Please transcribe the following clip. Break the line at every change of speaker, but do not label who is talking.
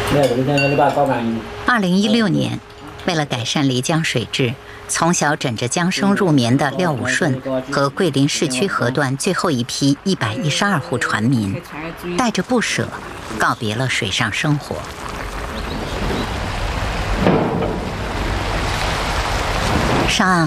2016年，为了改善漓江水质，从小枕着江声入眠的廖武顺和桂林市区河段最后一批112户船民，带着不舍，告别了水上生活。上岸